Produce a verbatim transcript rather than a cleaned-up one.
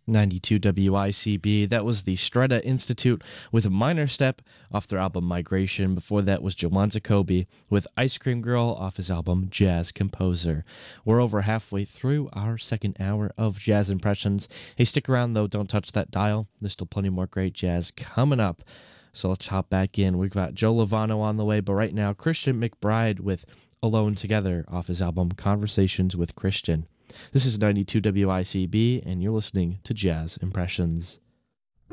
ninety-two W I C B. That was the Stretta Institute with Minor Step off their album Migration. Before that was Joan Jacoby with Ice Cream Girl off his album Jazz Composer. We're over halfway through our second hour of Jazz Impressions. Hey, stick around though. Don't touch that dial. There's still plenty more great jazz coming up. So let's hop back in. We've got Joe Lovano on the way, but right now, Christian McBride with Alone Together off his album Conversations with Christian. This is ninety-two W I C B, and you're listening to Jazz Impressions.